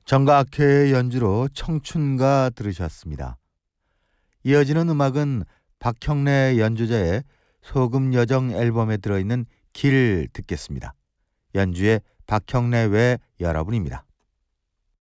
정각회의 연주로 청춘가 들으셨습니다. 이어지는 음악은 박형래 연주자의 소금여정 앨범에 들어있는 길 듣겠습니다. 연주의 박형래 외 여러분입니다.